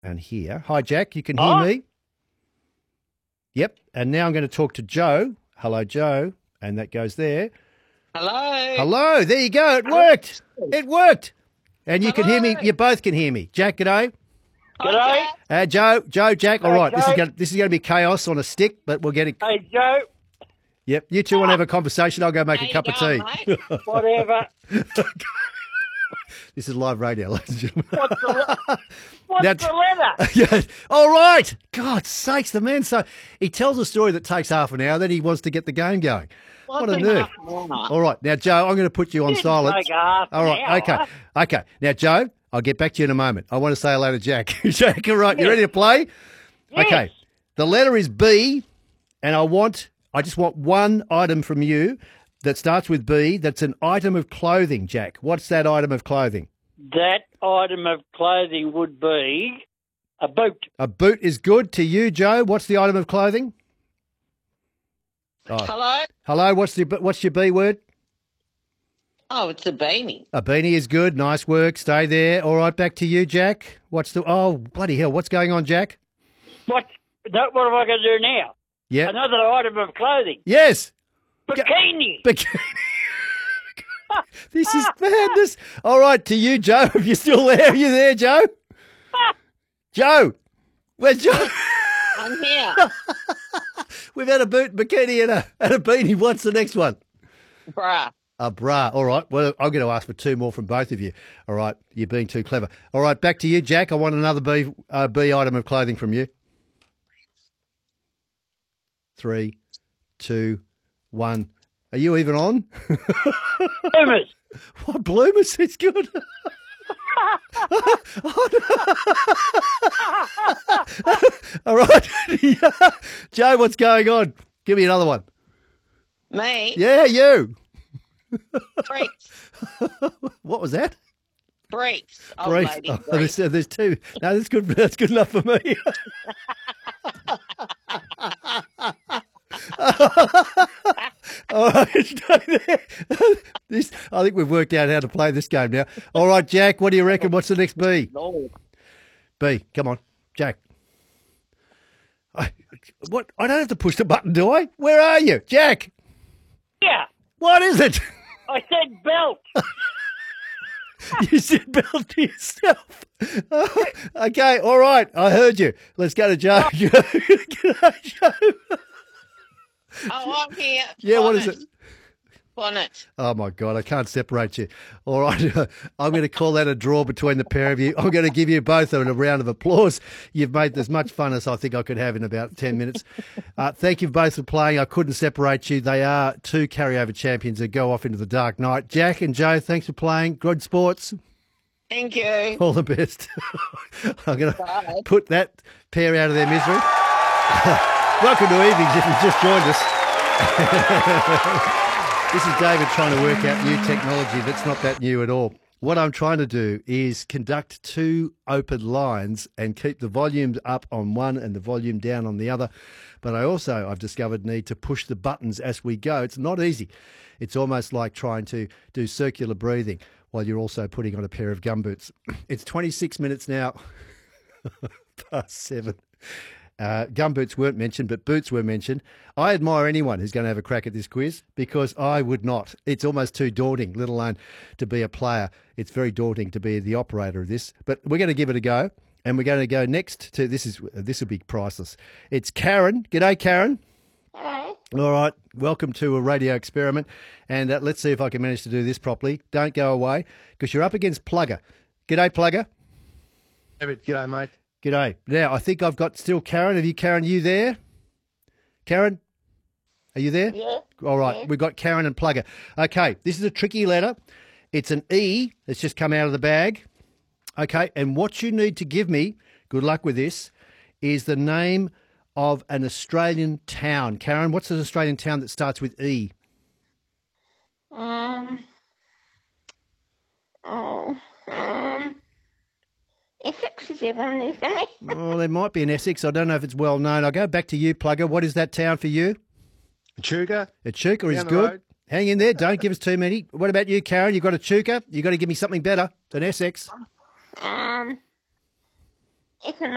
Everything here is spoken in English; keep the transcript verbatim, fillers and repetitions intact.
and here. Hi, Jack. You can hear Oh. me? Yep. And now I'm going to talk to Joe. Hello, Joe. And that goes there. Hello. Hello. There you go. It worked. It worked. And you can hear me. Hello. You both can hear me. Jack, g'day. G'day. Uh, Joe, Joe, Jack. All Hey, right. This is Joe. going. This is going to be chaos on a stick, but we'll get it. Hey, Joe. Yep. You two want to have a conversation? I'll go make How a you cup of going, tea. mate? Whatever. This is live radio, ladies and gentlemen. What's the, le- what's Now- the letter? Yeah. All right. God's sakes, the man. So he tells a story that takes half an hour. Then he wants to get the game going. What a What's nerd. enough more? All right. Now, Joe, I'm going to put you on Didn't silence. take half an All right. hour. Okay. Okay. Now, Joe, I'll get back to you in a moment. I want to say hello to Jack. Jack, all right. You ready to play? Yes. Okay. The letter is B, and I want, I just want one item from you that starts with B. That's an item of clothing, Jack. What's that item of clothing? That item of clothing would be a boot. A boot is good to you, Joe. What's the item of clothing? Oh. Hello. Hello. What's the what's your B word? Oh, it's a beanie. A beanie is good. Nice work. Stay there. All right. Back to you, Jack. What's the? Oh, bloody hell! What's going on, Jack? What? That, what am I going to do now? Yeah. Another item of clothing. Yes. Bikini. Bikini. This is madness. All right, to you, Joe. If you're still there, are you there, Joe? Joe, where's Joe? I'm here. We've had a boot, bikini, and a and a beanie. What's the next one? Bruh. A bra. All right. Well, I'm going to ask for two more from both of you. All right. You're being too clever. All right. Back to you, Jack. I want another B, uh, B item of clothing from you. Three, two, one. Are you even on? Bloomers. What bloomers? It's good. All right. Joe, what's going on? Give me another one. Me. Yeah, you. Briefs. What was that? Briefs. Old Brief. lady Oh, briefs. there's, there's two. No, that's good. That's good enough for me. All right, stay there. This, I think we've worked out how to play this game now. All right, Jack, what do you reckon? What's the next B? Lord. B, come on, Jack. I, what? I don't have to push the button, do I? Where are you, Jack? Yeah. What is it? I said belt. You said belt to yourself. Okay, all right. I heard you. Let's go to Joe. G'day, Joe. Oh, I'm here. Yeah, what is it? Bonnet. Oh, my God, I can't separate you. All right, I'm going to call that a draw between the pair of you. I'm going to give you both a round of applause. You've made as much fun as I think I could have in about ten minutes. Uh, thank you both for playing. I couldn't separate you. They are two carryover champions that go off into the dark night. Jack and Joe, thanks for playing. Good sports. Thank you. All the best. I'm going to Bye. put that pair out of their misery. Welcome to Evenings if you've just joined us. This is David trying to work out new technology that's not that new at all. What I'm trying to do is conduct two open lines and keep the volumes up on one and the volume down on the other. But I also, I've discovered, need to push the buttons as we go. It's not easy. It's almost like trying to do circular breathing while you're also putting on a pair of gumboots. It's twenty-six minutes now past seven. Uh, gumboots weren't mentioned, but boots were mentioned. I admire anyone who's going to have a crack at this quiz because I would not. It's almost too daunting, let alone to be a player. It's very daunting to be the operator of this. But we're going to give it a go, and we're going to go next to this. Is this will be priceless. It's Karen. G'day, Karen. Hello. All right, welcome to a radio experiment, and uh, let's see if I can manage to do this properly. Don't go away because you're up against Plugger. G'day, Plugger. David, g'day, mate. G'day. Now, I think I've got still Karen. Have you, Karen, you there? Karen, are you there? Yeah. All right, Yeah. we've got Karen and Plugger. Okay, this is a tricky letter. It's an E that's just come out of the bag. Okay, and what you need to give me, good luck with this, is the name of an Australian town. Karen, what's an Australian town that starts with E? Um. Oh. Um. Essex is everyone these days. Oh, there might be an Essex. I don't know if it's well known. I'll go back to you, Plugger. What is that town for you? Chuka. Echuca is Down the good. road. Hang in there. Don't give us too many. What about you, Karen? You got Echuca? You got to give me something better than Essex. Um. It's a